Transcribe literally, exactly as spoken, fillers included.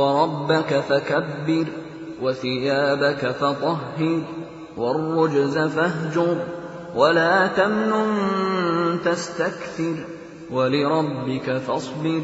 وَرَبَّكَ فَكَبِّرْ وَثِيَابَكَ فَطَهِّرْ وَالرُّجْزَ فَاهْجُرْ وَلَا تَمْنُن تَسْتَكْثِرْ وَلِرَبِّكَ فَاصْبِرْ